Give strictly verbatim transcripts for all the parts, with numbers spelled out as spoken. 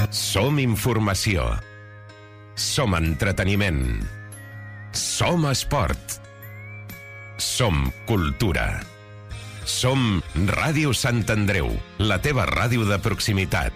Som informació. Som entreteniment. Som esport. Som cultura. Som Ràdio Sant Andreu, la teva ràdio de proximitat.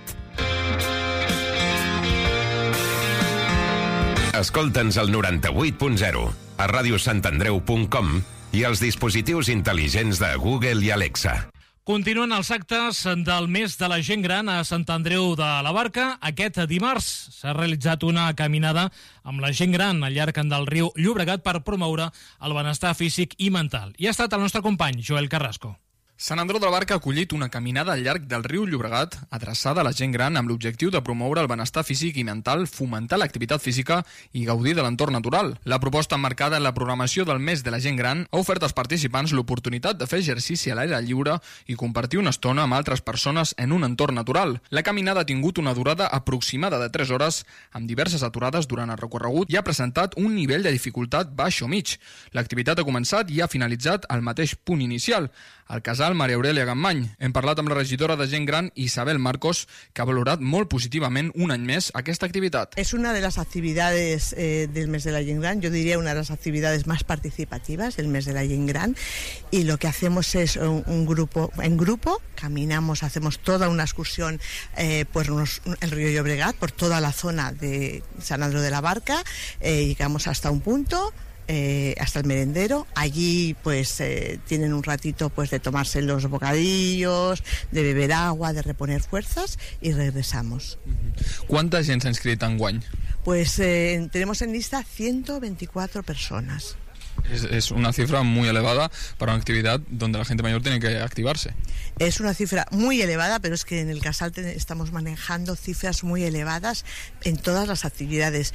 Escolta'ns al noranta-vuit punt zero, a radiosantandreu punt com i als dispositius intel·ligents de Google i Alexa. Continuen els actes del mes de la gent gran a Sant Andreu de la Barca. Aquest dimarts s'ha realitzat una caminada amb la gent gran al llarg del riu Llobregat per promoure el benestar físic i mental. I ha estat el nostre company, Joel Carrasco. Sant Andreu de la Barca ha acollit una caminada al llarg del riu Llobregat adreçada a la gent gran amb l'objectiu de promoure el benestar físic i mental, fomentar l'activitat física i gaudir de l'entorn natural. La proposta emmarcada en la programació del mes de la gent gran ha ofert als participants l'oportunitat de fer exercici a l'aire lliure i compartir una estona amb altres persones en un entorn natural. La caminada ha tingut una durada aproximada de tres hores, amb diverses aturades durant el recorregut i ha presentat un nivell de dificultat baix o mig. L'activitat ha començat i ha finalitzat al mateix punt inicial, al casal Maria Aurelia Gammany. Hem parlat amb la regidora de gent gran, Isabel Marcos, que ha valorat molt positivament un any més aquesta activitat. Es una de las actividades eh, del mes de la gent gran, yo diría una de las actividades más participativas del mes de la gent gran, y lo que hacemos es un, un grupo, en grupo, caminamos, hacemos toda una excursión eh, por unos, el río Llobregat, por toda la zona de Sant Andreu de la Barca, eh, llegamos hasta un punto, Eh, hasta el merendero. Allí pues eh, tienen un ratito pues de tomarse los bocadillos, de beber agua, de reponer fuerzas y regresamos. ¿Cuánta gent s'ha inscrit enguany? Pues eh, tenemos en lista ciento veinticuatro personas. Es, es una cifra muy elevada para una actividad donde la gente mayor tiene que activarse. Es una cifra muy elevada, pero es que en el Casal te, estamos manejando cifras muy elevadas en todas las actividades.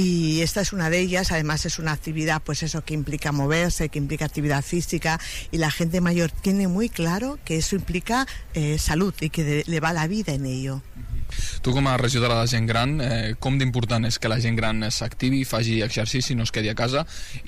Y esta es una de ellas. Además es una actividad, pues eso, que implica moverse, que implica actividad física, y la gente mayor tiene muy claro que eso implica eh, salud y que de, le va la vida en ello. Tu com a regidora de gent gran, eh, com d'important és que la gent gran s'activi, faci exercici, no es quedi a casa,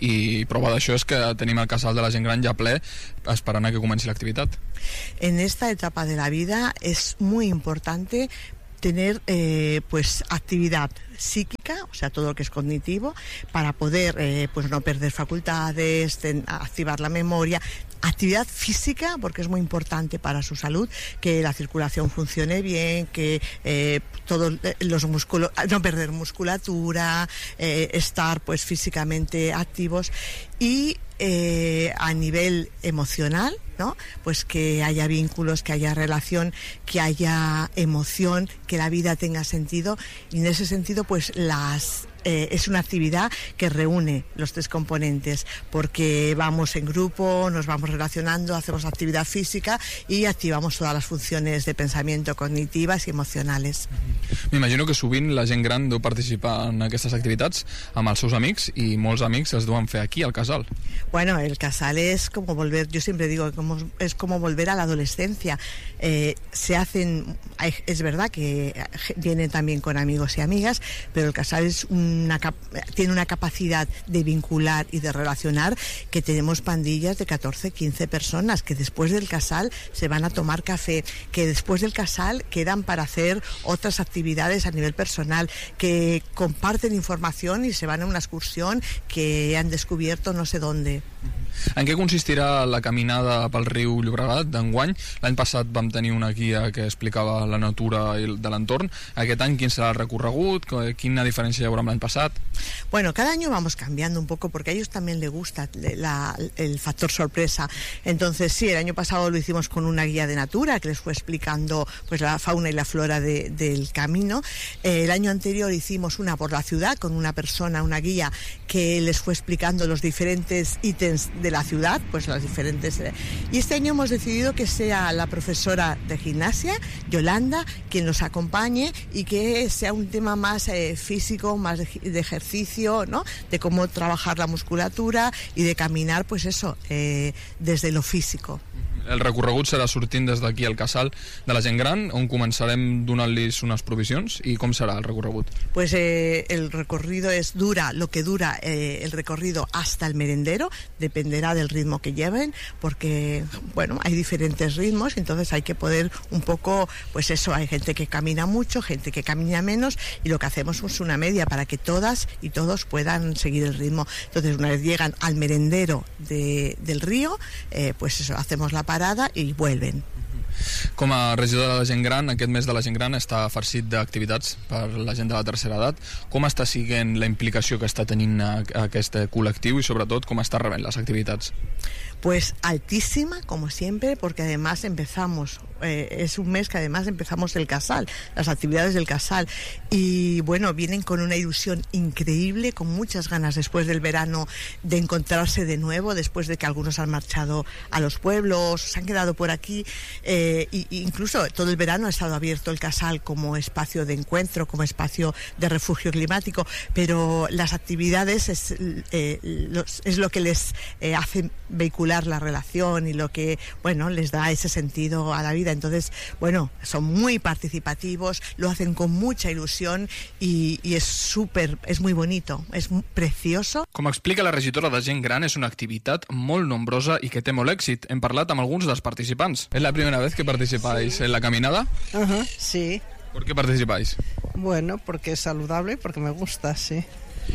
i prova d'això és que tenim el casal de la gent gran ja ple esperant a que comenci l'activitat. En esta etapa de la vida es muy importante tener eh, pues actividad psíquica, o sea, todo lo que es cognitivo, para poder eh, pues no perder facultades, ten, activar la memoria. Actividad física, porque es muy importante para su salud, que la circulación funcione bien, que eh, todos los músculos, no perder musculatura, eh, estar pues físicamente activos, y eh, a nivel emocional, ¿no? Pues que haya vínculos, que haya relación, que haya emoción, que la vida tenga sentido, y en ese sentido pues las Eh, es una actividad que reúne los tres componentes, porque vamos en grupo, nos vamos relacionando, hacemos actividad física y activamos todas las funciones de pensamiento cognitivas y emocionales. M'imagino que sovint la gent gran deu participar en aquestes activitats amb els seus amics, i molts amics es duen fer aquí al casal. Bueno, el casal es como volver, yo siempre digo, como, es como volver a la adolescencia. Eh, se hacen, es verdad que vienen también con amigos y amigas, pero el casal es un Una, tiene una capacidad de vincular y de relacionar, que tenemos pandillas de catorce, quince personas que después del casal se van a tomar café, que después del casal quedan para hacer otras actividades a nivel personal, que comparten información y se van a una excursión que han descubierto no sé dónde. En què consistirà la caminada pel riu Llobregat d'enguany? L'any passat vam tenir una guia que explicava la natura de l'entorn. Aquest any quin serà el recorregut? Quina diferència hi haurà amb l'any pasat? Bueno, cada año vamos cambiando un poco porque a ellos también les gusta la, el factor sorpresa. Entonces sí, el año pasado lo hicimos con una guía de natura que les fue explicando pues la fauna y la flora de, del camino. Eh, el año anterior hicimos una por la ciudad con una persona, una guía, que les fue explicando los diferentes ítems de la ciudad, pues las diferentes. Y este año hemos decidido que sea la profesora de gimnasia, Yolanda, quien nos acompañe, y que sea un tema más eh, físico, más de, de ejercicio, ¿no? De cómo trabajar la musculatura y de caminar, pues eso, eh, desde lo físico. El recorregut serà sortint des d'aquí al casal de la gent gran, on començarem donant-los unes provisions. I com serà el recorregut? Pues eh, el recorrido es dura, lo que dura eh, el recorrido hasta el merendero, dependerá del ritmo que lleven, porque, bueno, hay diferentes ritmos, entonces hay que poder un poco, pues eso, hay gente que camina mucho, gente que camina menos, y lo que hacemos es una media para que todas y todos puedan seguir el ritmo. Entonces, una vez llegan al merendero de, del río, eh, pues eso, hacemos la parada i vuelven. Com a regidor de la gent gran, aquest mes de la gent gran està farcit d'activitats per la gent de la tercera edat. Com està siguent la implicació que està tenint aquest col·lectiu i sobretot com està rebent les activitats? Pues altísima, como siempre, porque además empezamos, eh, es un mes que además empezamos el casal, las actividades del casal, y bueno, vienen con una ilusión increíble, con muchas ganas después del verano de encontrarse de nuevo, después de que algunos han marchado a los pueblos, se han quedado por aquí, eh, y, y incluso todo el verano ha estado abierto el casal como espacio de encuentro, como espacio de refugio climático, pero las actividades es, eh, los, es lo que les eh, hace vehicular la relación y lo que, bueno, les da ese sentido a la vida. Entonces, bueno, son muy participativos, lo hacen con mucha ilusión y, y es súper, es muy bonito, es precioso. Com explica la regidora de gent gran, és una activitat molt nombrosa i que té molt èxit. Hem parlat amb alguns dels participants. ¿Es la primera vez que participáis en la caminada? Ajá, sí. ¿Por qué participáis? Bueno, porque es saludable y porque me gusta, sí.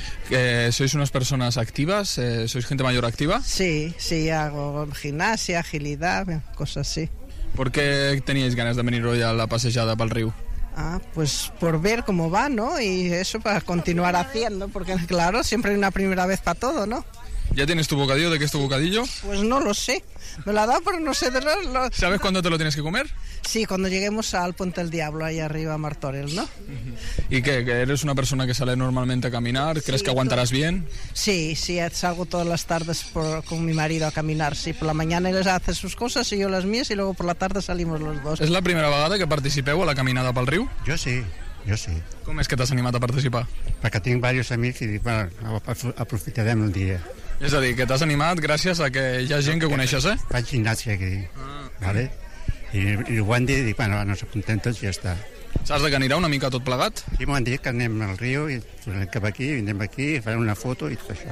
Eh, ¿Sois unas personas activas? Eh, ¿Sois gente mayor activa? Sí, sí, hago gimnasia, agilidad, cosas así. ¿Por qué teníais ganas de venir hoy a la pasejada para el río? Ah, pues por ver cómo va, ¿no? Y eso para continuar haciendo, porque claro, siempre hay una primera vez para todo, ¿no? ¿Ya tienes tu bocadillo? ¿De qué es tu bocadillo? Pues no lo sé. Me lo ha dado, pero no sé de lo... lo... ¿Sabes cuándo te lo tienes que comer? Sí, cuando lleguemos al Puente del Diablo, ahí arriba a Martorell, ¿no? ¿Y qué? ¿Que eres una persona que sale normalmente a caminar? ¿Crees sí, que aguantarás bien? Sí, sí, salgo todas las tardes por, con mi marido a caminar. Sí, por la mañana él hace sus cosas y yo las mías y luego por la tarde salimos los dos. ¿Es la primera vegada que participeu a la caminada pel riu? Jo sí, jo sí. Com és que t'has animat a participar? Perquè tinc diversos amics i dic, bueno, aprofitarem el dia. És a dir, que t'has animat gràcies a que hi ha gent que coneixes, eh? Faig gimnàsia aquí, ah. Vale? I, i ho han dit, dic, bueno, ens apuntem tots i ja està. Saps de que anirà una mica tot plegat? Sí, m'ho han dit que anem al riu i tornem cap aquí, vindrem aquí, farem una foto i tot això.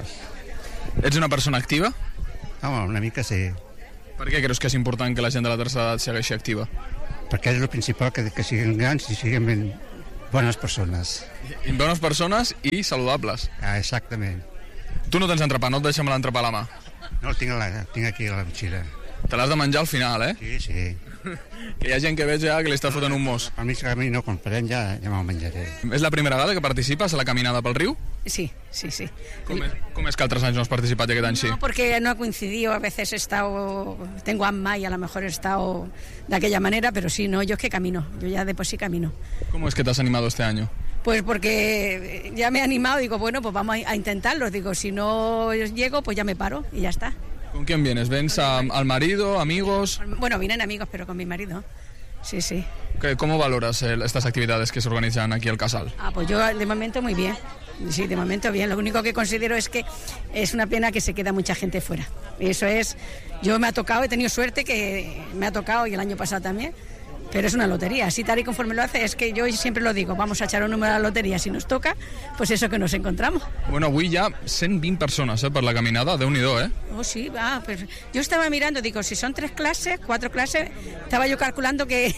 Ets una persona activa? Home, una mica sí. Per què creus que és important que la gent de la tercera edat segueixi activa? Perquè és el principal, que, que siguin grans i siguin ben bones persones. I bones persones i saludables. Ah, exactament. Tu no tens entrepà, no et deixem l'entrepà a la mà? No, el tinc, a la, el tinc aquí a la motxilla. Te l'has de menjar al final, eh? Sí, sí. Que hi ha gent que veig ja que li està fotent un mos. Al mig camí no comprarem, ja, ja me'l menjaré. És la primera vegada que participes a la caminada pel riu? Sí, sí, sí. ¿Cómo es, cómo es que otros años no has participado y aquest any sí? No, porque no ha coincidido, a veces he estado, tengo asma y a lo mejor he estado de aquella manera, pero sí, no, yo es que camino, yo ya de por sí camino. ¿Cómo es que te has animado este año? Pues porque ya me he animado, digo, bueno, pues vamos a intentarlo, digo, si no llego, pues ya me paro y ya está. ¿Con quién vienes? ¿Vens a, al marido, amigos? Bueno, vienen amigos, pero con mi marido. Sí, sí. ¿Cómo valoras eh, estas actividades que se organizan aquí al Casal? Ah, pues yo de momento muy bien. Sí, de momento bien. Lo único que considero es que es una pena que se queda mucha gente fuera. Eso es, yo me ha tocado, he tenido suerte que me ha tocado y el año pasado también. Pero es una lotería, así tal y conforme lo hace, es que yo siempre lo digo, vamos a echar un número a la lotería, si nos toca, pues eso que nos encontramos. Bueno, avui hi ha cent vint persones eh, per la caminada, Déu-n'hi-do, eh? Oh, sí, va, pues yo estaba mirando, digo, si son tres clases, cuatro clases, estaba yo calculando que...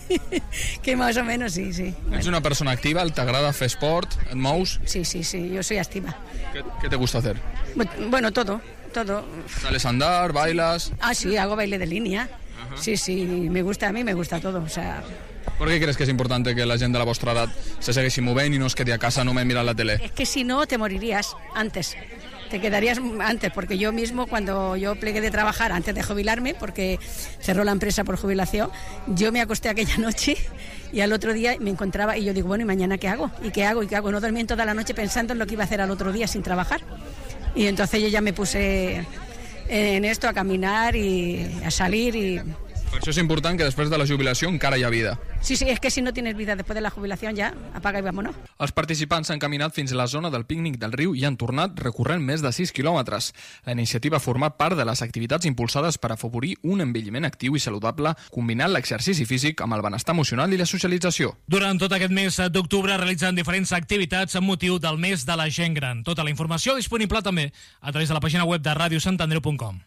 que más o menos sí, sí. Ets una persona activa, t'agrada fer esport, et mous? Sí, sí, sí, yo soy activa. ¿Qué, qué te gusta hacer? Bueno, todo, todo. ¿Sales a andar, bailas? Ah, sí, hago baile de línea. Sí, sí, me gusta, a mí me gusta todo, o sea... ¿Por qué crees que es importante que la gent de la vostra edat se segueixi movent i no es quedi a casa només mirant la tele? Es que si no te morirías antes, te quedarías antes, porque yo mismo cuando yo plegué de trabajar antes de jubilarme, porque cerró la empresa por jubilación, yo me acosté aquella noche y al otro día me encontraba y yo digo, bueno, ¿y mañana qué hago? ¿Y qué hago? ¿Y qué hago? No dormí toda la noche pensando en lo que iba a hacer al otro día sin trabajar. Y entonces yo ya me puse... en esto, a caminar y a salir y... Per Això és important, que després de la jubilació encara hi ha vida. Sí, sí, es que si no tienes vida después de la jubilación ya apaga y vámonos. Els participants s'han caminat fins a la zona del pícnic del riu i han tornat recorrent més de sis quilòmetres. La iniciativa ha format part de les activitats impulsades per afavorir un envelliment actiu i saludable, combinant l'exercici físic amb el benestar emocional i la socialització. Durant tot aquest mes d'octubre realitzen diferents activitats amb motiu del mes de la gent gran. Tota la informació disponible també a través de la pàgina web de ràdio sant andreu punt com.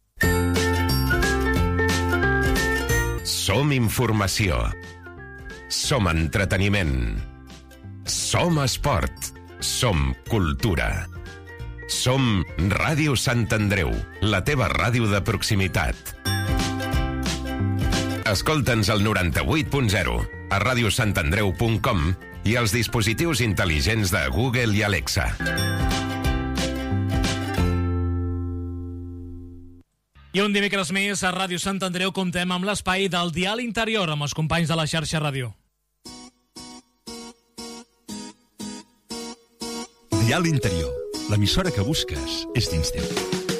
Som informació. Som entreteniment. Som esport. Som cultura. Som Ràdio Sant Andreu, la teva ràdio de proximitat. Escolta'ns al noranta-vuit punt zero, a ràdio sant andreu punt com i als dispositius intel·ligents de Google i Alexa. I un dimecres més a Ràdio Sant Andreu comptem amb l'espai del Dial Interior amb els companys de la xarxa ràdio. Dial Interior, l'emissora que busques és dins teu.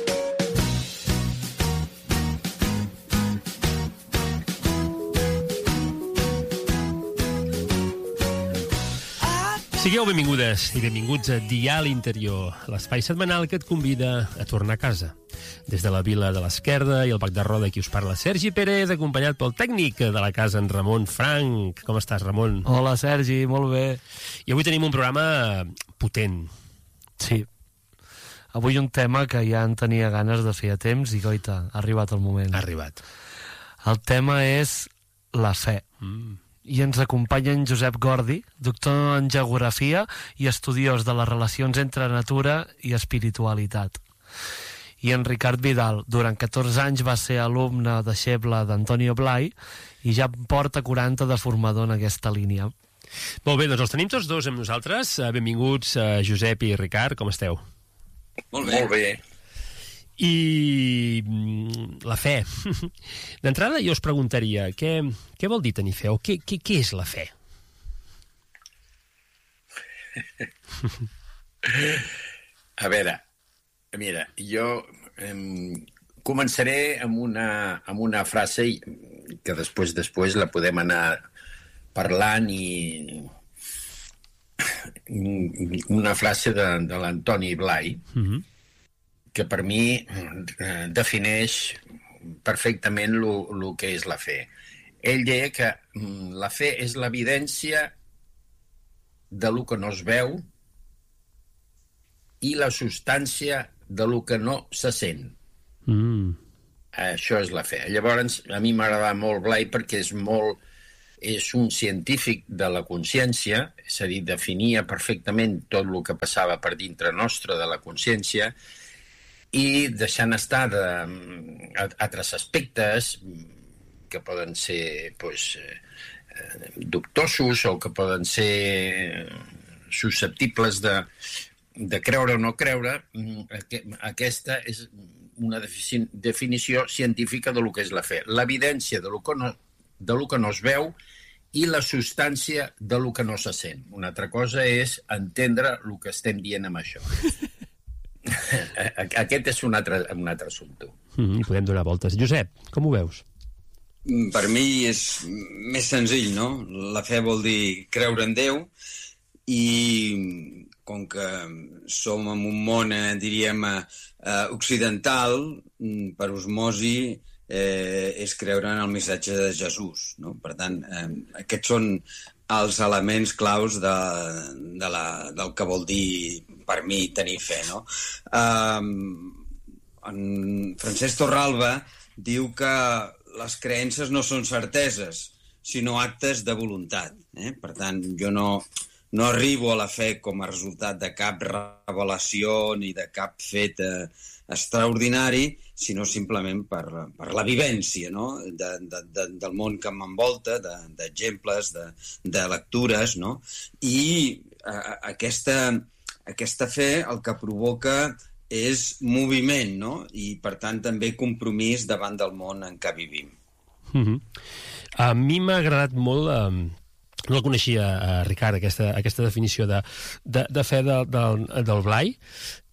Sigueu benvingudes i benvinguts a Dial Interior, l'espai setmanal que et convida a tornar a casa. Des de la Vila de l'Esquerda i el Bac de Roda, qui us parla Sergi Pérez, acompanyat pel tècnic de la casa, en Ramon Frank. Com estàs, Ramon? Hola, Sergi, molt bé. I avui tenim un programa potent. Sí. Avui un tema que ja en tenia ganes de fer a temps i, goita, ha arribat el moment. Ha arribat. El tema és la fe. Mm. I ens acompanya en Josep Gordi, doctor en geografia i estudiós de les relacions entre natura i espiritualitat. I en Ricard Vidal, durant catorze anys va ser alumne deixeble d'Antonio Blai i ja porta quaranta de formador en aquesta línia. Molt bé, doncs els tenim tots dos amb nosaltres. Benvinguts, Josep i Ricard, com esteu? Molt bé. Molt bé. I la fe. D'entrada jo us preguntaria, què, què vol dir tenir fe? O què, què, què és la fe? A veure, mira, jo eh, començaré amb una, amb una frase que després després la podem anar parlant i una frase de, de l'Antoni Blai, mm-hmm. que per mi eh, defineix perfectament el que és la fe. Ell deia que mm, la fe és l'evidència de lo que no es veu i la substància de lo que no se sent. Mm. Això és la fe. Llavors, a mi m'agrada molt Blai perquè és molt... és un científic de la consciència, és a dir, definia perfectament tot el que passava per dintre nostre de la consciència i deixant estar de, altres aspectes que poden ser pues, eh, dubtosos o que poden ser susceptibles de, de creure o no creure. Aquesta és una definició científica de lo que és la fe. L'evidència de lo que no, de lo que no es veu i la substància de lo que no se sent. Una altra cosa és entendre el que estem dient amb això. Aquest és un altre, un altre assumpte. Mm, podem donar voltes. Josep, com ho veus? Per mi és més senzill, no? La fe vol dir creure en Déu i com que som en un món, eh, diríem, eh, occidental, per osmosi eh, és creure en el missatge de Jesús, no? Per tant, eh, aquests són els elements claus de, de la, del que vol dir per mi tenir fe, no? Um, en Francesc Torralba diu que les creences no són certeses, sinó actes de voluntat. Eh? Per tant, jo no, no arribo a la fe com a resultat de cap revelació ni de cap fet eh, extraordinari, sinó simplement per, per la vivència, no? de, de, de, del món que m'envolta, d'exemples, de, de, de lectures, no? I a, aquesta, aquesta fe el que provoca és moviment, no? I per tant també compromís davant del món en què vivim. Mm-hmm. A mi m'ha agradat molt... Eh... No la coneixia, eh, Ricard, aquesta, aquesta definició de, de, de fe de, de, del Blai.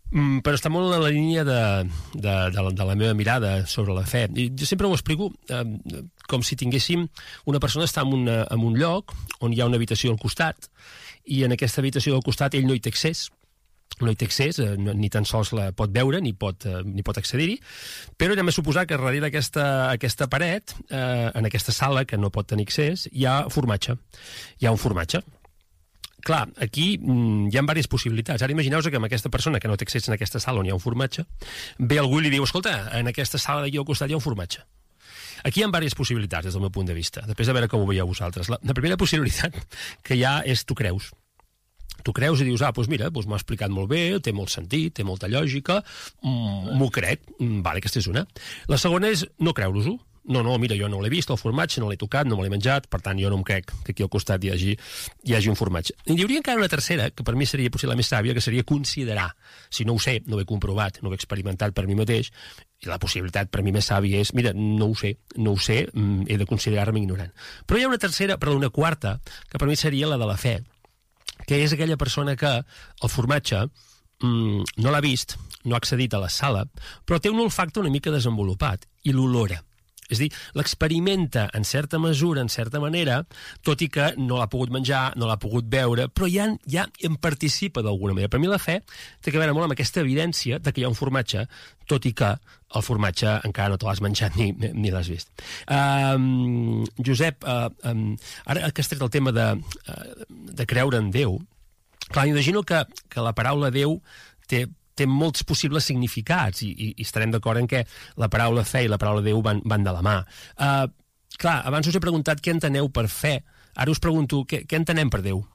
Mm, però està molt en la línia de, de, de, la, de la meva mirada sobre la fe. I jo sempre ho explico eh, com si tinguéssim una persona està en, una, en un lloc on hi ha una habitació al costat i en aquesta habitació al costat ell no hi té accés, no hi té accés, eh, ni tan sols la pot veure ni pot, eh, ni pot accedir-hi, però anem a suposar que darrere aquesta, aquesta paret, eh, en aquesta sala que no pot tenir accés, hi ha formatge. Hi ha un formatge. Clar, aquí mm, hi ha diverses possibilitats. Ara imagineu-vos que amb aquesta persona que no té accés en aquesta sala on hi ha un formatge, ve algú i li diu, escolta, en aquesta sala d'aquí al costat hi ha un formatge. Aquí hi ha diverses possibilitats des del meu punt de vista, després de veure com ho veieu vosaltres. La, la primera possibilitat que hi ha és tu creus. Tu creus i dius, ah, doncs mira, doncs m'ho ha explicat molt bé, té molt sentit, té molta lògica, mm, m'ho crec, mm, vale, aquesta és una. La segona és no creure-us-ho. No, no, mira, jo no l'he vist, el formatge, no l'he tocat, no me l'he menjat, per tant, jo no em crec que aquí al costat hi hagi, hi hagi un formatge. I hi hauria encara una tercera, que per mi seria potser la més sàvia, que seria considerar, si no ho sé, no ho he comprovat, no ho he experimentat per mi mateix, i la possibilitat per mi més sàvia és, mira, no ho sé, no ho sé, he de considerar-me ignorant. Però hi ha una tercera, però una quarta, que per mi seria la de la fe, que és aquella persona que el formatge mmm, no l'ha vist, no ha accedit a la sala, però té un olfacte una mica desenvolupat, i l'olora. És a dir, l'experimenta en certa mesura, en certa manera, tot i que no l'ha pogut menjar, no l'ha pogut veure, però ja, ja en participa d'alguna manera. Per mi la fe té que veure molt amb aquesta evidència de que hi ha un formatge, tot i que el formatge encara no te l'has menjat ni, ni l'has vist. Um, Josep, uh, um, ara que has tret el tema de, uh, de creure en Déu, clar, imagino que, que la paraula Déu té té molts possibles significats i, i, i estarem d'acord en què la paraula fe i la paraula Déu van, van de la mà. Uh, clar, abans us he preguntat què enteneu per fe. Ara us pregunto, què, què entenem per Déu?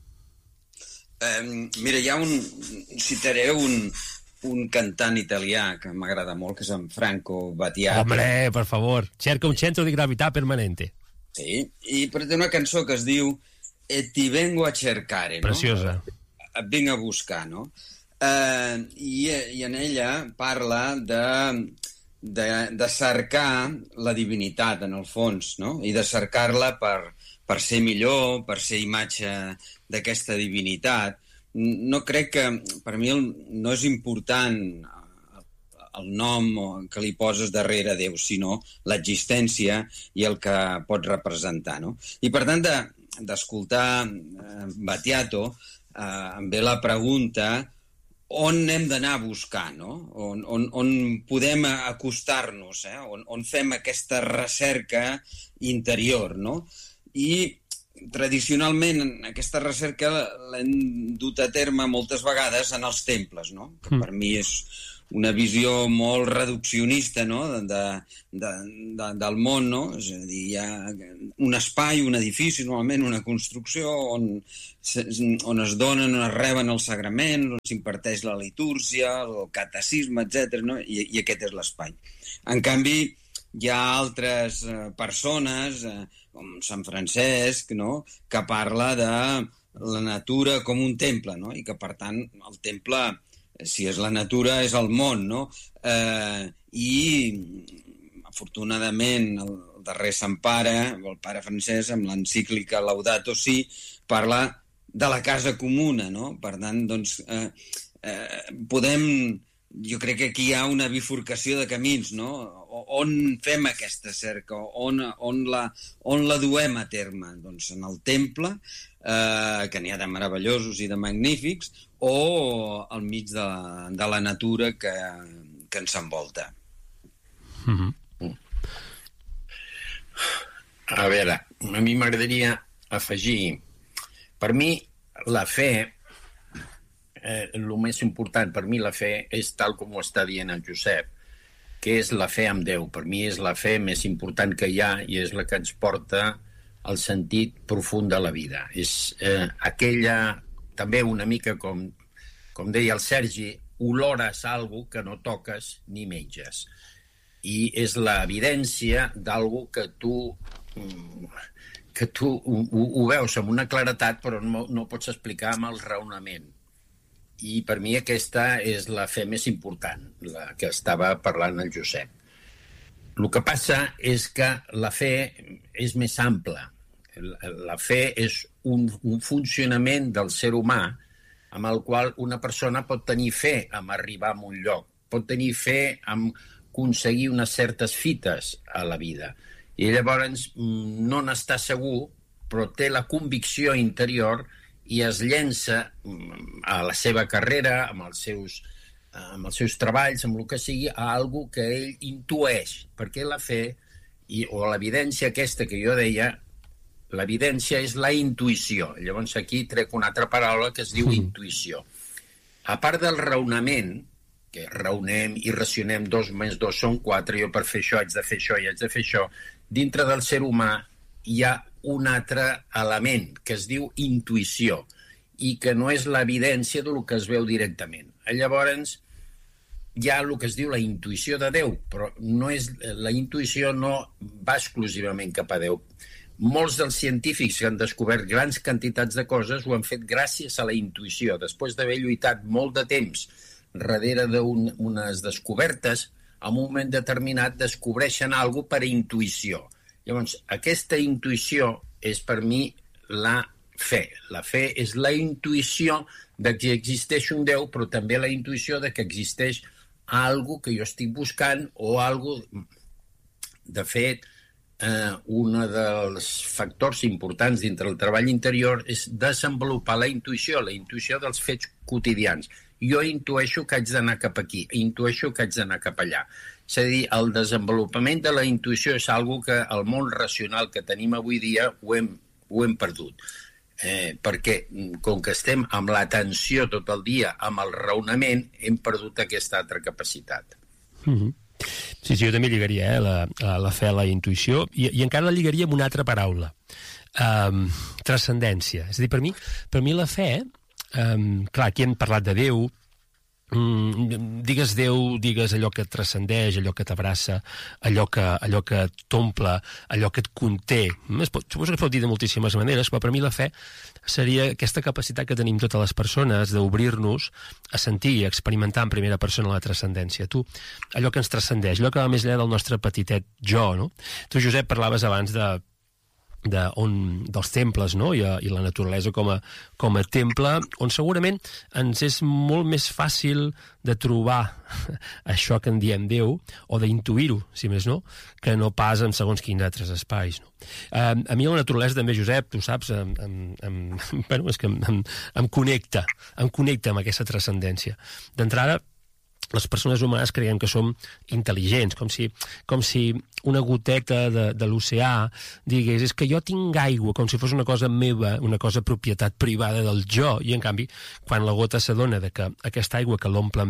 Um, mira, hi ha un... Citaré un, un cantant italià que m'agrada molt, que és en Franco Battiato. Hombre, per favor, cerca un centro di gravità permanente. Sí, i però té una cançó que es diu E ti vengo a cercare, no? Preciosa. Et vinc a buscar, no? Uh, i, i en ella parla de, de, de cercar la divinitat, en el fons, no? I de cercar-la per, per ser millor, per ser imatge d'aquesta divinitat. No crec que, per mi, el, no és important el nom que li poses darrere Déu, sinó l'existència i el que pot representar, no? I, per tant, de, d'escoltar eh, Battiato, eh, em ve la pregunta on hem d'anar a buscar, no? On, on, on podem acostar-nos, eh? on, on fem aquesta recerca interior, no? I tradicionalment aquesta recerca l'hem dut a terme moltes vegades en els temples, no? Que per mi és una visió molt reduccionista, no? de, de, de, del món, no? És a dir, hi ha un espai, un edifici, normalment una construcció on, on es donen, on es reben els sagraments, on s'imparteix la litúrgia, el catecisme, etcètera, no? I, i aquest és l'espai. En canvi, hi ha altres eh, persones, eh, com Sant Francesc, no? Que parla de la natura com un temple, no? I que, per tant, el temple, si és la natura, és el món, no? Eh, I, afortunadament, el darrer Sant Pare, el pare Francesc, amb l'encíclica Laudato Si, parla de la casa comuna, no? Per tant, doncs, eh, eh, podem... Jo crec que aquí hi ha una bifurcació de camins, no? On fem aquesta cerca? On, on, la, on la duem a terme? Doncs en el temple, eh, que n'hi ha de meravellosos i de magnífics, o al mig de, de la natura que, que ens envolta. Mm-hmm. A veure, a mi m'agradaria afegir... Per mi, la fe... Eh, el més important per mi la fe és tal com ho està dient el Josep, que és la fe en Déu. Per mi és la fe més important que hi ha i és la que ens porta al sentit profund de la vida. És eh, aquella, també una mica com, com deia el Sergi, olores algo que no toques ni menges. I és l'evidència d'algo que tu... que tu ho, ho veus amb una claretat però no, no pots explicar amb el raonament. I per mi aquesta és la fe més important, la que estava parlant el Josep. El que passa és que la fe és més ampla. La fe és un, un funcionament del ser humà amb el qual una persona pot tenir fe en arribar a un lloc, pot tenir fe en aconseguir unes certes fites a la vida. I llavors no n'està segur, però té la convicció interior i es llença a la seva carrera, amb els seus, amb els seus treballs, amb el que sigui, a algo que ell intueix, perquè la fe i, o l'evidència aquesta que jo deia, l'evidència és la intuïció. Llavors aquí trec una altra paraula que es diu mm. intuïció. A part del raonament, que raonem i racionem dos més dos són quatre, jo per fer això haig de fer això i haig de fer això, dintre del ser humà hi ha un altre element que es diu intuïció i que no és l'evidència del que es veu directament. Llavors hi ha el que es diu la intuïció de Déu, però no és, la intuïció no va exclusivament cap a Déu. Molts dels científics que han descobert grans quantitats de coses ho han fet gràcies a la intuïció. Després d'haver lluitat molt de temps darrere d'unes descobertes, en un moment determinat descobreixen alguna cosa per intuïció. Llavors, aquesta intuïció és per mi la fe. La fe és la intuïció de que existeix un Déu, però també la intuïció de que existeix algo que jo estic buscant o algo... De fet, eh, un dels factors importants dintre el treball interior és desenvolupar la intuïció, la intuïció dels fets quotidians. Jo intueixo que haig d'anar cap aquí, intueixo que haig d'anar cap allà. És a dir, el desenvolupament de la intuïció és algo que el món racional que tenim avui dia ho hem, ho hem perdut. Eh, perquè, com que estem amb l'atenció tot el dia, amb el raonament, hem perdut aquesta altra capacitat. Mm-hmm. Sí, sí, jo també lligaria eh, la, la fe a la intuïció i, i encara la lligaria amb una altra paraula. Um, transcendència. És a dir, per mi, per mi la fe, um, clar, aquí hem parlat de Déu, um, digues Déu, digues allò que et transcendeix, allò que t'abraça, allò que, allò que t'omple, allò que et conté. Es pot, suposo que es pot dir de moltíssimes maneres, però per mi la fe seria aquesta capacitat que tenim totes les persones d'obrir-nos a sentir i experimentar en primera persona la transcendència. Tu, allò que ens transcendeix, allò que va més enllà del nostre petitet jo, no? Tu, Josep, parlaves abans de, de on, dels temples, no? I, i la naturalesa com a, com a temple, on segurament ens és molt més fàcil de trobar això que en diem Déu, o d'intuir-ho, si més no, que no pas en segons quins altres espais, no? Uh, a mi la naturalesa també, Josep, tu saps, em, em, em, bueno, és que em, em, em connecta, em connecta amb aquesta transcendència. D'entrada, les persones humanes creiem que som intel·ligents, com si, com si una goteta de, de l'oceà digués, és que jo tinc aigua, com si fos una cosa meva, una cosa propietat privada del jo, i en canvi, quan la gota s'adona de que aquesta aigua que l'omple